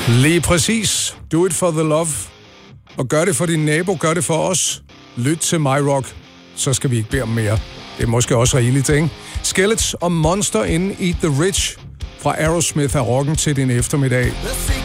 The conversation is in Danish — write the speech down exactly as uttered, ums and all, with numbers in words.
Lige præcis. Do it for the love. Og gør det for din nabo, gør det for os. Lyt til My Rock, så skal vi ikke bede om mere. Det er måske også rigeligt, ikke? Skellets og Monster inde i The Rich fra Aerosmith er rocken til din eftermiddag.